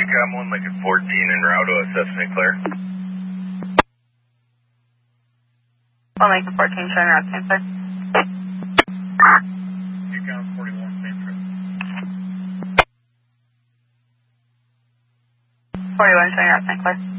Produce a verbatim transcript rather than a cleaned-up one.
Decom one, Lincoln fourteen en route to assessment clear. one Lincoln fourteen, showing route same clear. Decom forty-one, same trip. forty-one, showing route same clear.